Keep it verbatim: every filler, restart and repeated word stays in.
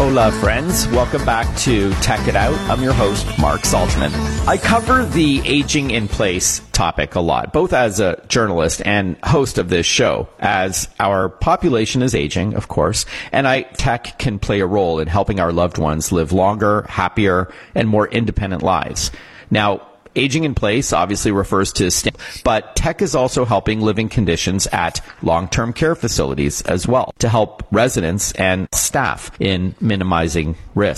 Hola, friends. Welcome back to Tech It Out. I'm your host, Mark Saltzman. I cover the aging in place topic a lot, both as a journalist and host of this show, as our population is aging, of course, and I tech can play a role in helping our loved ones live longer, happier, and more independent lives. Now, aging in place obviously refers to, st- but tech is also helping living conditions at long-term care facilities as well to help residents and staff in minimizing risk.